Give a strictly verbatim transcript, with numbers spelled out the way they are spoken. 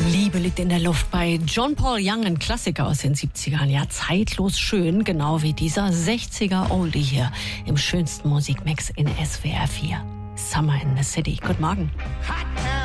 Liebe liegt in der Luft bei John Paul Young, ein Klassiker aus den siebzigern. Ja, zeitlos schön, genau wie dieser sechziger Oldie hier im schönsten Musikmix in S W R vier. Summer in the City. Guten Morgen.